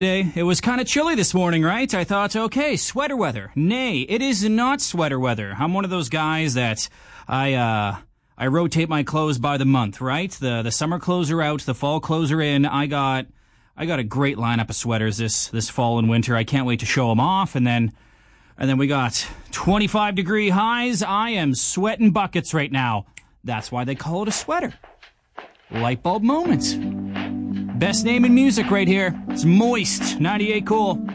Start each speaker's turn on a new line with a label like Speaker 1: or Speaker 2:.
Speaker 1: It was kind of chilly this morning, right? I thought, okay, sweater weather. Nay, it is not sweater weather. I'm one of those guys that I rotate my clothes by the month, right? The summer clothes are out, the fall clothes are in. I got a great lineup of sweaters this fall and winter. I can't wait to show them off. And then we got 25-degree highs. I am sweating buckets right now. That's why they call it a sweater. Light bulb moments. Best name in music right here. It's Moist, 98 Cool.